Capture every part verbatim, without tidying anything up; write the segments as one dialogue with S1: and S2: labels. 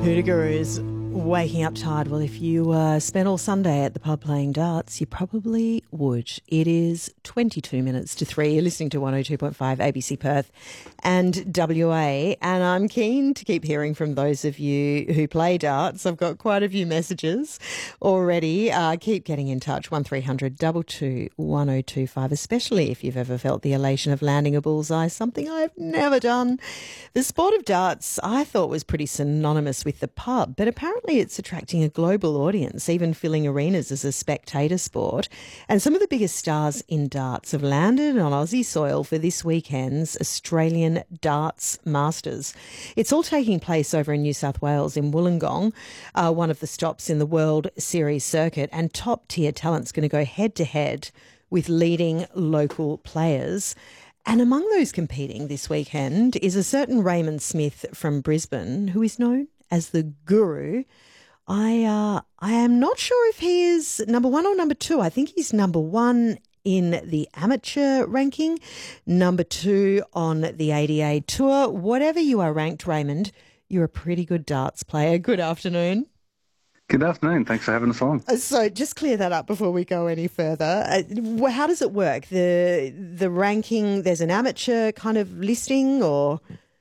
S1: Hootagurus waking up tired. Well, if you uh, spent all Sunday at the pub playing darts, you probably would. It is twenty-two minutes to three. You're listening to one oh two point five A B C Perth and W A, and I'm keen to keep hearing from those of you who play darts. I've got quite a few messages already. Uh, keep getting in touch, one three hundred two two one oh two five, especially if you've ever felt the elation of landing a bullseye, something I've never done. The sport of darts I thought was pretty synonymous with the pub, but apparently it's attracting a global audience, even filling arenas as a spectator sport. And some of the biggest stars in darts have landed on Aussie soil for this weekend's Australian Darts Masters. It's all taking place over in New South Wales in Wollongong, uh, one of the stops in the World Series circuit, and top-tier talent's going to go head-to-head with leading local players. And among those competing this weekend is a certain Raymond Smith from Brisbane, who is known as the Guru. I uh, I am not sure if he is number one or number two. I think he's number one in the amateur ranking, number two on the A D A tour. Whatever you are ranked, Raymond, you're a pretty good darts player. Good afternoon.
S2: Good afternoon. Thanks for having us on.
S1: So just clear that up before we go any further. Uh, how does it work? The the ranking, there's an amateur kind of listing or...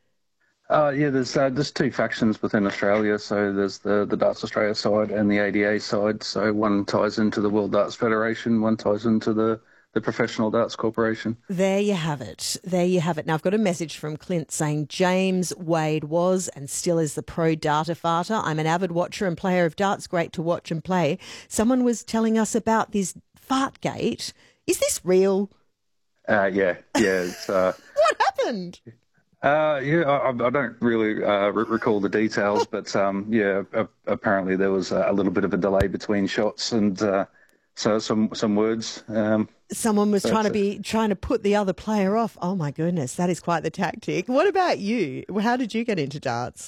S2: Uh, yeah, there's uh, just two factions within Australia. So there's the, the Darts Australia side and the A D A side. So one ties into the World Darts Federation, one ties into the, the Professional Darts Corporation.
S1: There you have it. There you have it. Now, I've got a message from Clint saying James Wade was and still is the pro data farter. I'm an avid watcher and player of darts. Great to watch and play. Someone was telling us about this Fartgate. Is this real?
S2: Uh, yeah, yeah. It's, uh,
S1: what happened?
S2: Uh, yeah, I, I don't really uh, re- recall the details, but um, yeah, a- apparently there was a little bit of a delay between shots, and uh, so some some words. Um,
S1: Someone was trying to be trying to put the other player off. Oh my goodness, that is quite the tactic. What about you? How did you get into darts?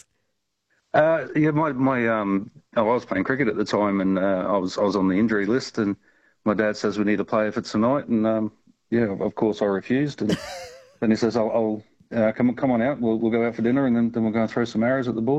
S2: Uh, yeah, my my um, oh, I was playing cricket at the time, and uh, I was I was on the injury list, and my dad says we need a player for tonight, and um, yeah, of course I refused, and then he says I'll. I'll Uh, come come on out. We'll we'll go out for dinner, and then then we'll go and throw some arrows at the board.